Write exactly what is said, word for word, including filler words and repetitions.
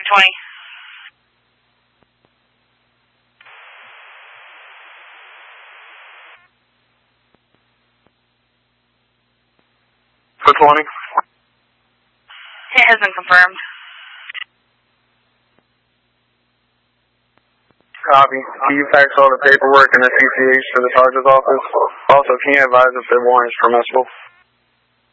twenty. For twenty. It has been confirmed. Copy. Can you fax all the paperwork and the C C H to the sergeant's office? Also, can you advise if the warrant is permissible?